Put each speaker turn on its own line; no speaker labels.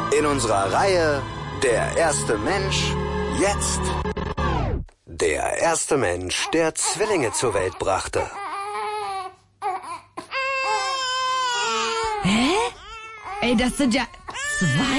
In unserer Reihe Der erste Mensch, jetzt der erste Mensch, der Zwillinge zur Welt brachte.
Hä? Ey, das sind ja 2?